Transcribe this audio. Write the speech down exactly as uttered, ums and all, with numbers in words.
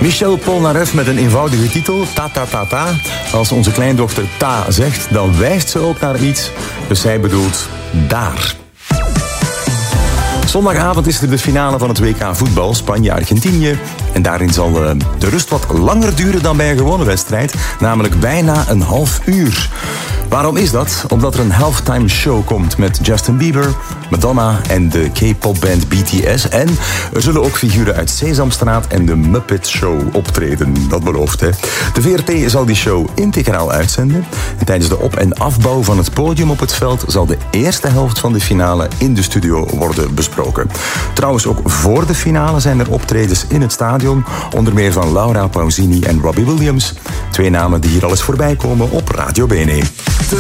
Michel Polnareff met een eenvoudige titel, Ta Ta Ta Ta. Als onze kleindochter Ta zegt, dan wijst ze ook naar iets. Dus zij bedoelt daar. Zondagavond is er de finale van het W K voetbal, Spanje-Argentinië. En daarin zal de rust wat langer duren dan bij een gewone wedstrijd. Namelijk bijna een half uur. Waarom is dat? Omdat er een halftime show komt met Justin Bieber, Madonna en de K-popband B T S. En er zullen ook figuren uit Sesamstraat en de Muppet Show optreden. Dat belooft, hè. De V R T zal die show integraal uitzenden. En tijdens de op- en afbouw van het podium op het veld zal de eerste helft van de finale in de studio worden besproken. Trouwens, ook voor de finale zijn er optredens in het stadion. Onder meer van Laura Pausini en Robbie Williams. Twee namen die hier al eens voorbij komen op Radio Bene.